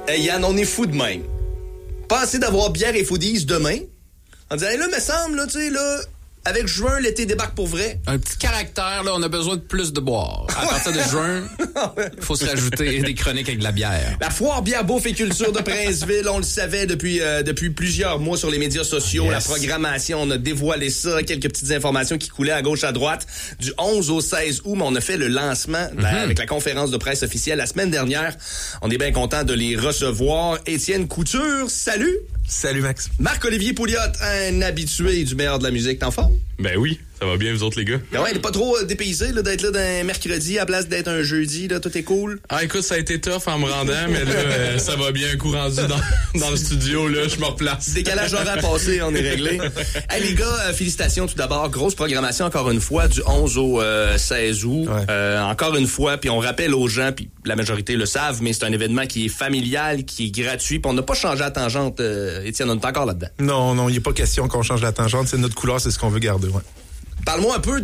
Hey Yann, on est fou de même. Pas assez d'avoir bière et foodies demain. On dirait, hey, là, me semble, là, tu sais, là, avec juin, l'été débarque pour vrai. Un petit caractère, là, on a besoin de plus de boire. À partir de juin, il faut se rajouter des chroniques avec de la bière. La foire bière, bouffe et culture de Princeville, on le savait depuis plusieurs mois sur les médias sociaux. Yes. La programmation, on a dévoilé ça, quelques petites informations qui coulaient à gauche, à droite. Du 11 au 16 août, mais on a fait le lancement avec la conférence de presse officielle la semaine dernière. On est bien content de les recevoir. Étienne Couture, salut! Salut Max. Marc-Olivier Pouliot, un habitué du meilleur de la musique, t'en forme? Ben oui, ça va bien vous autres les gars. Ben ouais, il est pas trop dépaysé là, d'être là d'un mercredi à la place d'être un jeudi, là, tout est cool. Ah écoute, ça a été tough en me rendant, mais là, ça va bien, un coup rendu dans le studio, là, je me replace. Décalage horaire passé, on est réglé. Hey les gars, félicitations tout d'abord, grosse programmation encore une fois, du 11 au 16 août. Ouais. Encore une fois, puis on rappelle aux gens, puis la majorité le savent, mais c'est un événement qui est familial, qui est gratuit, puis on n'a pas changé la tangente, Étienne, on est encore là-dedans. Non, il n'est pas question qu'on change la tangente, c'est notre couleur, c'est ce qu'on veut garder. Ouais. Parle-moi un peu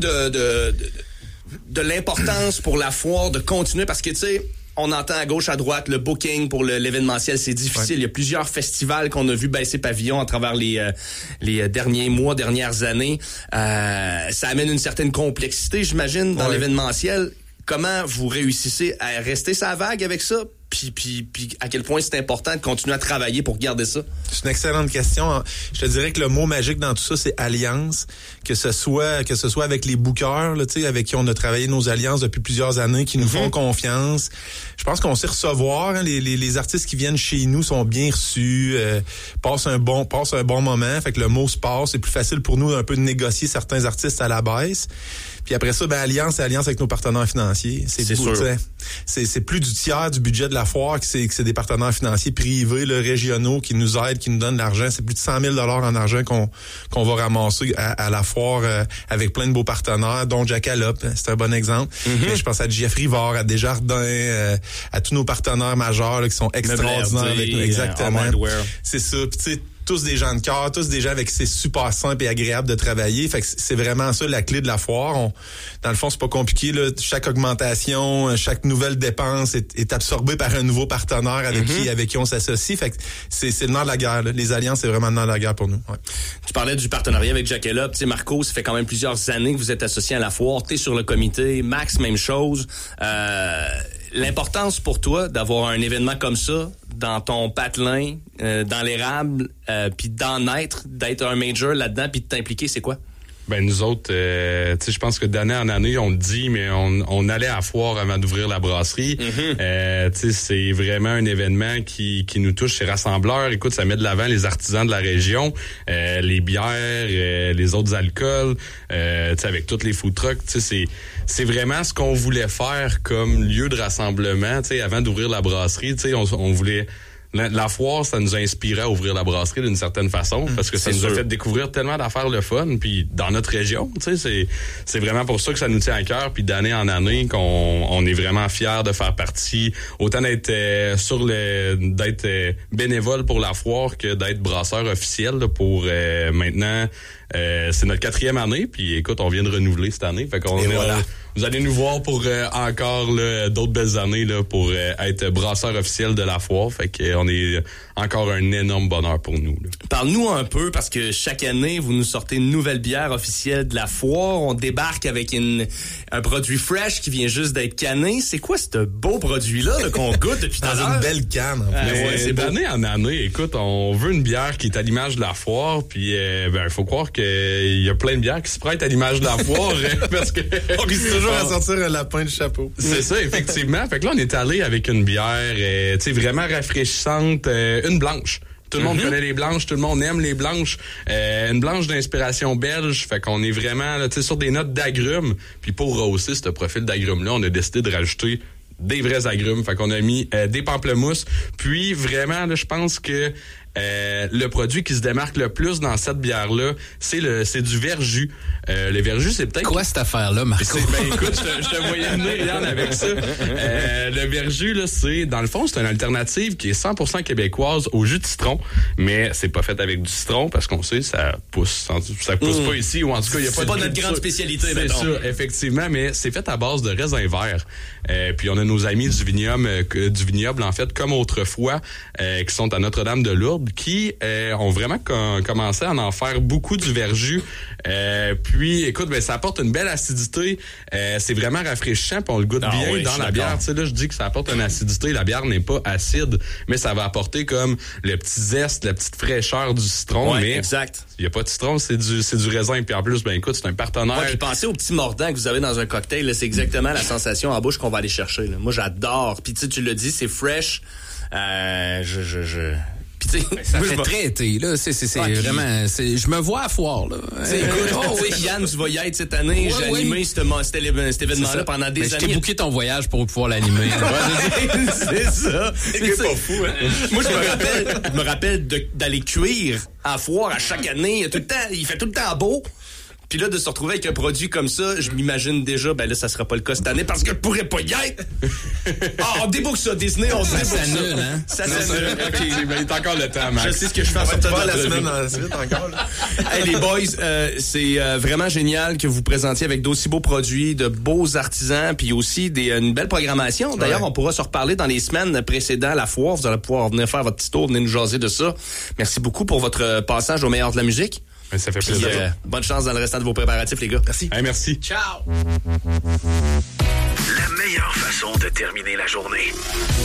de l'importance pour la foire de continuer, parce que, tu sais, on entend à gauche, à droite, le booking pour l'événementiel, c'est difficile. Ouais. Il y a plusieurs festivals qu'on a vu baisser pavillon à travers les derniers mois, dernières années. Ça amène une certaine complexité, j'imagine, dans l'événementiel. Comment vous réussissez à rester sa vague avec ça? Puis à quel point c'est important de continuer à travailler pour garder ça? C'est une excellente question. Je te dirais que le mot magique dans tout ça, c'est alliance. Que ce soit avec les bookers, là, tu sais, avec qui on a travaillé nos alliances depuis plusieurs années, qui nous font confiance. Je pense qu'on sait recevoir. Hein, les artistes qui viennent chez nous sont bien reçus, passent un bon moment. Fait que le mot se passe. C'est plus facile pour nous un peu de négocier certains artistes à la baisse. Puis après ça, alliance avec nos partenaires financiers. C'est sûr. C'est plus du tiers du budget de la foire que c'est des partenaires financiers privés, là, régionaux, qui nous aident, qui nous donnent de l'argent. C'est plus de 100 000 $ en argent qu'on va ramasser à la foire avec plein de beaux partenaires, dont Jackalope, c'est un bon exemple. Mais je pense à Jeff Rivard, à Desjardins, à tous nos partenaires majeurs là, qui sont extraordinaires avec nous. Exactement. C'est ça. Puis tu sais, tous des gens de cœur, tous des gens avec qui c'est super simple et agréable de travailler. Fait que c'est vraiment ça la clé de la foire. Dans le fond, c'est pas compliqué, là. Chaque augmentation, chaque nouvelle dépense est absorbée par un nouveau partenaire avec qui on s'associe. Fait que c'est le nerf de la guerre, là. Les alliances, c'est vraiment le nerf de la guerre pour nous. Ouais. Tu parlais du partenariat avec Jackalope. Tu sais, Marco, ça fait quand même plusieurs années que vous êtes associé à la foire. T'es sur le comité. Max, même chose. L'importance pour toi d'avoir un événement comme ça dans ton patelin, dans l'érable, puis d'être un major là-dedans, puis de t'impliquer, c'est quoi? Ben nous autres, tu sais, je pense que d'année en année, on le dit, mais on allait à la foire avant d'ouvrir la brasserie. Tu sais, c'est vraiment un événement qui nous touche, c'est rassembleur. Écoute, ça met de l'avant les artisans de la région, les bières, les autres alcools, tu sais, avec toutes les food trucks. Tu sais, c'est vraiment ce qu'on voulait faire comme lieu de rassemblement. Tu sais, avant d'ouvrir la brasserie, tu sais, on voulait. La foire, ça nous a inspiré à ouvrir la brasserie d'une certaine façon, parce que ça nous a fait découvrir tellement d'affaires le fun, puis dans notre région, tu sais, c'est vraiment pour ça que ça nous tient à cœur, puis d'année en année qu'on est vraiment fiers de faire partie, autant d'être bénévole pour la foire que d'être brasseur officiel là, pour maintenant. C'est notre 4e année, puis écoute, on vient de renouveler cette année, fait qu'on vous allez nous voir pour encore là, d'autres belles années là, pour être brasseur officiel de la foire, fait qu'on est encore un énorme bonheur pour nous. Là. Parle-nous un peu, parce que chaque année, vous nous sortez une nouvelle bière officielle de la foire. On débarque avec un produit fresh qui vient juste d'être canné. C'est quoi ce beau produit-là qu'on goûte depuis tout à l'heure? Dans une belle canne. C'est d'année en année. Écoute, on veut une bière qui est à l'image de la foire, puis il faut croire qu'il y a plein de bières qui se prêtent à l'image de la foire, parce que on risque toujours à sortir un lapin du chapeau. C'est ça, effectivement. Fait que là, on est allé avec une bière, tu sais, vraiment rafraîchissante, une blanche. Tout le monde connaît les blanches, tout le monde aime les blanches. Une blanche d'inspiration belge, fait qu'on est vraiment là, sur des notes d'agrumes. Puis pour rehausser ce profil d'agrumes-là, on a décidé de rajouter des vrais agrumes. Fait qu'on a mis des pamplemousses. Puis vraiment, là, je pense que le produit qui se démarque le plus dans cette bière-là, c'est du verjus. Le verjus, c'est peut-être... Quoi cette affaire-là, Marco? Écoute, je te voyais venir, Yann, avec ça. Le verjus, là, dans le fond, c'est une alternative qui est 100% québécoise au jus de citron, mais c'est pas fait avec du citron parce qu'on sait ça pousse pas ici, ou en tout cas, il y a pas de... C'est pas notre grande spécialité, C'est mettons. ça, effectivement, mais c'est fait à base de raisin vert. Puis on a nos amis du vignoble, en fait, comme autrefois, qui sont à Notre-Dame-de-Lourdes, qui ont vraiment commencé à en faire beaucoup du verjus. Puis, écoute, ça apporte une belle acidité. C'est vraiment rafraîchissant, puis on le goûte bien dans la bière. Tu sais, là, je dis que ça apporte une acidité. La bière n'est pas acide, mais ça va apporter comme le petit zeste, la petite fraîcheur du citron. Ouais, mais exact. il n'y a pas de citron, c'est du raisin. Puis en plus, écoute, c'est un partenaire. Ouais, puis pensez au petit mordant que vous avez dans un cocktail. Là, c'est exactement la sensation en bouche qu'on va aller chercher. Là. Moi, j'adore. Puis tu l'as dit, c'est fresh. Puis tu sais, Ça fait très été, là. C'est vraiment... Je me vois à foire, là. Écoute, Yann, tu vas y être cette année. J'ai animé cet événement-là pendant des années. Je t'ai booké ton voyage pour pouvoir l'animer. C'est ça. C'est pas fou, hein? Moi, je me rappelle d'aller cuire à foire à chaque année. Il fait tout le temps beau. Puis là, de se retrouver avec un produit comme ça, je m'imagine déjà, là, ça sera pas le cas cette année parce que je pourrais pas y être. On déboucle ça, Disney, on Ça déboucle s'annule, hein? Ça s'annule. OK, il est encore le temps, Max. Je sais ce que je fais en sortant de Pas la l'entrevue. semaine ensuite encore, là. Hey, les boys, c'est vraiment génial que vous présentiez avec d'aussi beaux produits, de beaux artisans, puis aussi une belle programmation. D'ailleurs, on pourra se reparler dans les semaines précédant la foire. Vous allez pouvoir venir faire votre petit tour, venir nous jaser de ça. Merci beaucoup pour votre passage au meilleur de la musique. Ça fait Puis, plaisir. bonne chance dans le restant de vos préparatifs, les gars. Merci. Hey, merci. Ciao! La meilleure façon de terminer la journée.